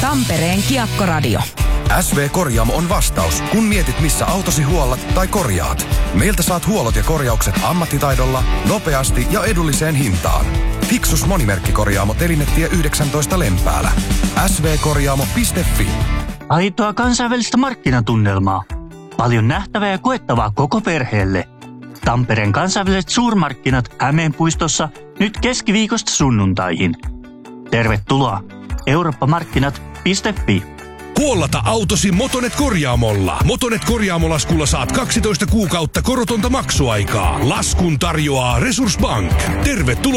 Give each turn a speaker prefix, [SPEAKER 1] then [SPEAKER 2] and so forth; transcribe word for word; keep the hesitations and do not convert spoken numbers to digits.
[SPEAKER 1] Tampereen Kiekkoradio.
[SPEAKER 2] S V Korjaamo on vastaus, kun mietit missä autosi huollat tai korjaat. Meiltä saat huollot ja korjaukset ammattitaidolla, nopeasti ja edulliseen hintaan. Fiksus monimerkkikorjaamo Telinetie yhdeksäntoista Lempäälä. s v korjaamo piste f i.
[SPEAKER 3] Aitoa kansainvälistä markkinatunnelmaa. Paljon nähtävää ja koettavaa koko perheelle. Tampereen kansainväliset suurmarkkinat Hämeenpuistossa nyt keskiviikosta sunnuntaihin. Tervetuloa eurooppamarkkinat piste f i.
[SPEAKER 4] Huollata autosi Motonet Korjaamolla. Motonet Korjaamolaskulla saat kaksitoista kuukautta korotonta maksuaikaa. Laskun tarjoaa Resurssbank. Tervetuloa